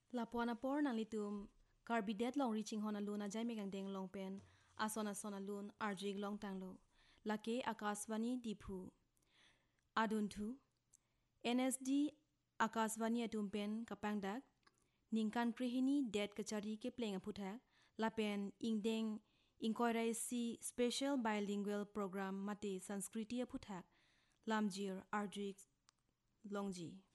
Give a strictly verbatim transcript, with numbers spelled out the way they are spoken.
Lapuana por nang litum carbidet long reaching hona luna jai megang deng long pen asona sona lun arjig long tanglo lake akaswani diphu aduntu N S D akaswani atum pen kapangdak ningkan krihini det kachari ke plenga phuthak lapen ingdeng inquiry si special bilingual program mate sanskriti phuthak lamjir arjig longji